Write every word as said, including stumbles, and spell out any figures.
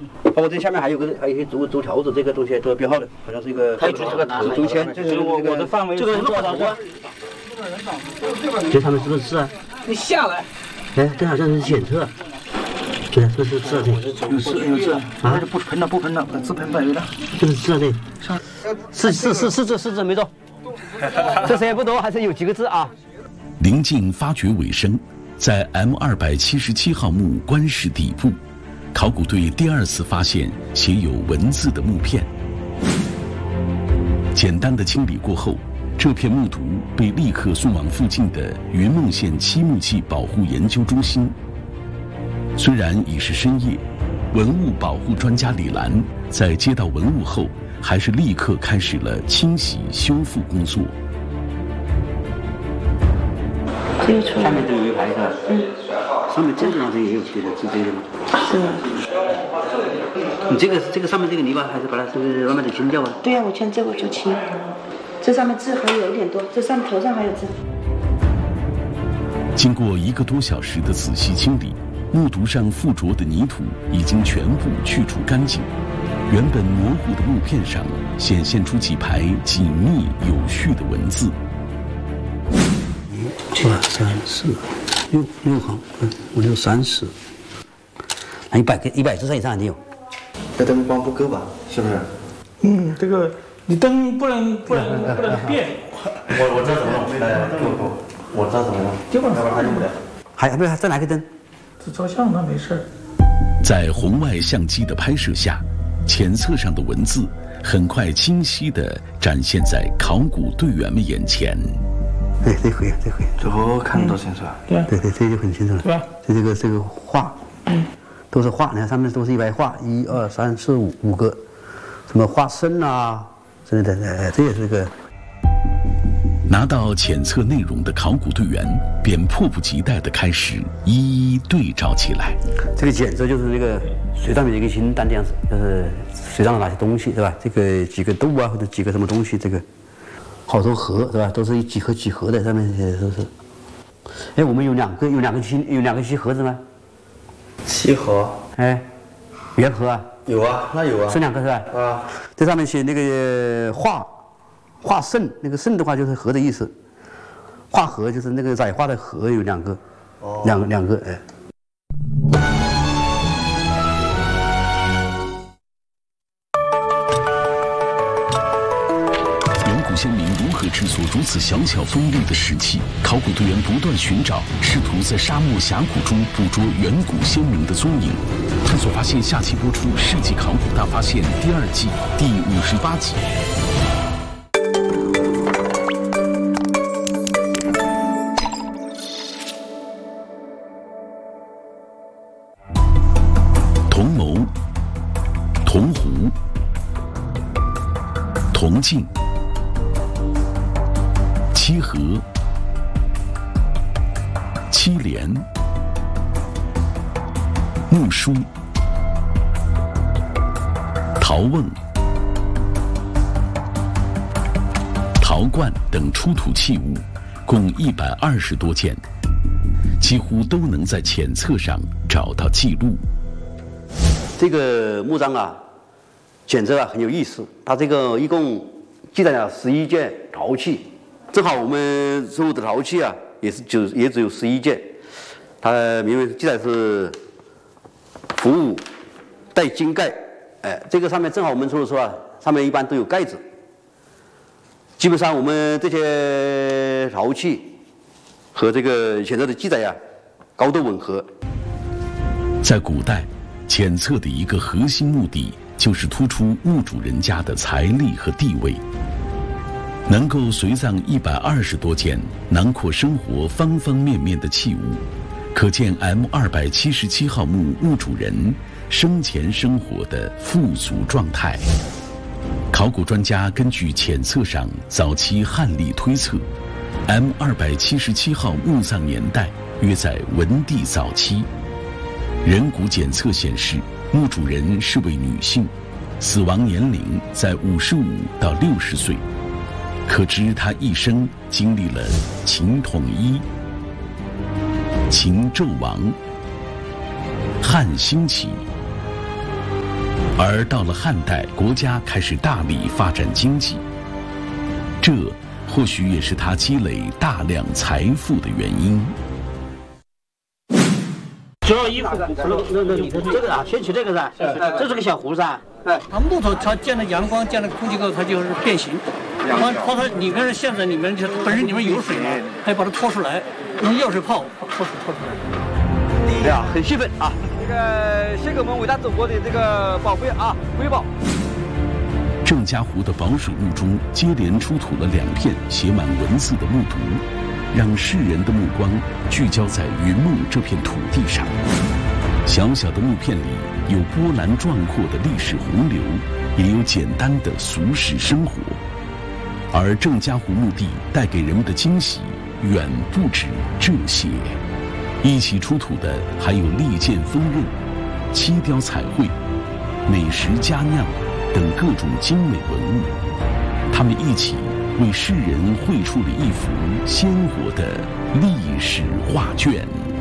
包括这下面还有个还有一些竹竹条子，这个东西都是编号的，好像是一个。 还有这个竹签，这是我我的范围。 这个多少个？这上面是不是字啊？ 你下来。 哎，这好像是检测。对，这是字啊，这有字有字啊，不喷了不喷了，把字喷白了。 这是字啊，这是是是是字是字没错。这谁也不多，还是有几个字啊。 临近发掘尾声，在 M 二百七十七号墓棺室底部，考古队第二次发现写有文字的木片。简单的清理过后，这片木图被立刻送往附近的云梦县漆木器保护研究中心。虽然已是深夜，文物保护专家李兰在接到文物后，还是立刻开始了清洗修复工作。 这个上面都有一排是吧？嗯。上面这个上头也有写的，是这个吗？ 是。 你这个这个上面这个泥巴还是把它是不是慢慢的清掉啊？ 对呀、啊，我全这个就清。这上面字还有一点多，这上面头上还有字。 经过一个多小时的仔细清理，木牍上附着的泥土已经全部去除干净。原本模糊的木片上显现出几排紧密有序的文字。 七三四六六行，嗯，五六三十，那一百个一百字以上肯定有。 这灯光不够吧？是不是？ 嗯，这个你灯不能不能不能变。 我我知道怎么弄，来给我我我知道怎么弄， 要不然他用不了。 还不是再来个灯？ 只照相那没事。 在红外相机的拍摄下，前侧上的文字很快清晰地展现在考古队员们眼前。 对，这回这回， 这不看得多清楚啊？ 对对对，这就很清楚了。 对吧？ 这这个这个画，嗯，都是画，你看上面都是一排画，一二三四五五个，什么画肾啊之类的，哎，这也是个。 拿到检测内容的考古队员便迫不及待地开始一一对照起来。 这个检测就是那个水上面的一个清单这样子，就是水上的哪些东西，对吧？这个几个豆啊，或者几个什么东西，这个好多盒，对吧？都是一几盒几盒的，上面都是。哎，我们有两个有两个漆有两个漆盒子吗？ 漆盒？ 哎，圆盒啊？ 有啊，那有啊。 是两个是吧？ 啊。 这上面写那个画。画肾，那个肾的话就是盒的意思，画盒就是那个载化的盒有两个，哦、两个两个哎。 远古先民如何制作如此小巧锋利的石器？考古队员不断寻找，试图在沙漠峡谷中捕捉远古先民的踪影。探索发现下期播出《世纪考古大发现》第二季第五十八集。铜眸、铜壶、铜镜、漆盒、漆帘、木梳、陶瓮、陶罐等出土器物，共一百二十多件，几乎都能在前册上找到记录。 这个墓章啊，检测啊很有意思，它这个一共记载了十一件陶器，正好我们收的陶器啊，也是就也只有十一件。它明明记载是服务带金盖，哎，这个上面正好我们说的说啊，上面一般都有盖子。基本上我们这些陶器和这个检测的记载呀、啊，高度吻合。 在古代，检测的一个核心目的就是突出墓主人家的财力和地位。能够随葬一百二十多件，囊括生活方方面面的器物，可见 M 二百七十七号墓墓主人生前生活的富足状态。考古专家根据检测上早期汉历推测 ，M 二百七十七号墓葬年代约在文帝早期。人骨检测显示，墓主人是位女性，死亡年龄在五十五到六十岁，可知她一生经历了秦统一、秦纣亡、汉兴起、 而到了汉代，国家开始大力发展经济，这或许也是他积累大量财富的原因。 主要衣服的，那那那里头这个啊，先取这个噻，这是个小壶噻。哎，它木头它见了阳光，见了空气后，它就是变形。它它它里面现在里面就本身里面有水嘛，还要把它拖出来，用药水泡拖出拖出来。 哎呀，很兴奋啊！ 这个献给我们伟大祖国的这个宝贝啊，瑰宝。 郑家湖的宝水墓中接连出土了两片写满文字的木牍，让世人的目光聚焦在云梦这片土地上。小小的木片里有波澜壮阔的历史洪流，也有简单的俗世生活。而郑家湖墓地带给人们的惊喜远不止这些，一起出土的还有利剑锋刃、漆雕彩绘、美食佳酿等各种精美文物，它们一起为世人绘出了一幅鲜活的历史画卷。